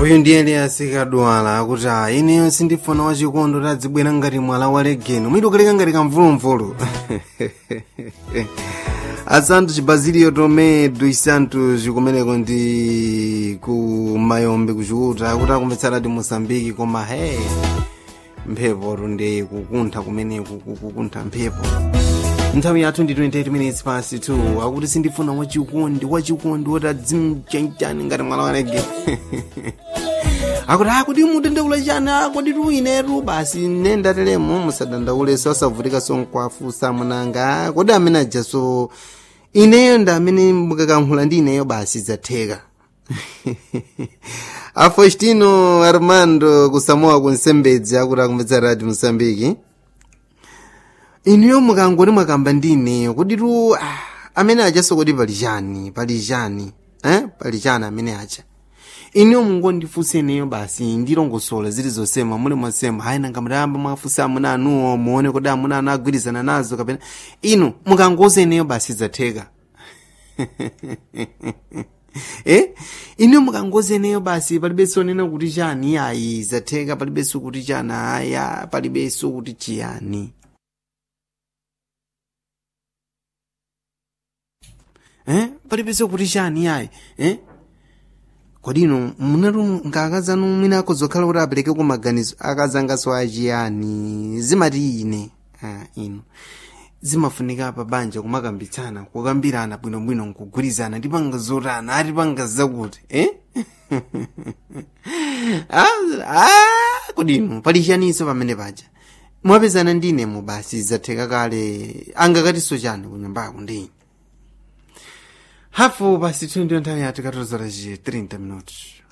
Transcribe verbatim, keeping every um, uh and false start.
Uyu ndiye Elias Kadwala akuti ineyo sindifuna wachikondo tadzibwera ngati mwala wa legeno mwitokaleka ngati kamvulumvulu. Asante Basilio Tomé dos Santos kumeneko ndi ku Mayombe kuchuta akuti akumetsala di Mozambique koma he mphepo ndi kukuntha kumeneku kukuntha mphepo. Nthawi yathu ndi twenty-eight minutes past two akuti sindifuna wachikondi wachikondi wotadzimchanchani ngati mwala wa legeno. Akuti akuti mudandaula chani akuti tuinetu basi nendateremo musadandaule sasavutika sonkwafusa munanga kodi amene ajaso ineyo nda amene mukakankhula ndi ineyo basi zatheka. Afostino Armando kusamoa kunsembedzi akuti akumvetsa Radio Mozambique. Ineyo mukangoti mwakamba ndi ineyo kodi tu ah, amene ajaso kodi pali chani pali chani eh pali chani amene aja. Inyo mungo ndifuse neyo basi ndilongosola zili zosema mule mwasema hayi nanga mramba mwafusa amuna anuwo muone kodi amuna anu agwirizana nazo kapena inu mukangoze neyo basi zatheka. Eh inyo mukangoze neyo basi palibeso nena kuti chani ayi zatheka palibeso kuti chana aya palibeso kuti chiyani. Eh palibeso kuti chani ayi eh kodino munaru ngakazanu mina kozokhala kuti apereke ku maganizo akazanga so achiyani zimati ine ah ino zimafunika pa banja kumakambitsana kukambirana bwinobwino nkugwirizana ndi pangazorana ati pangazakuti eh ah ah kodino pali chaniso pamene paja mwapezana ndine mu basi zatheka kale angakati so chani kunyumbako ndi hafu basi twende nthawi yathu katozora thirty minutos.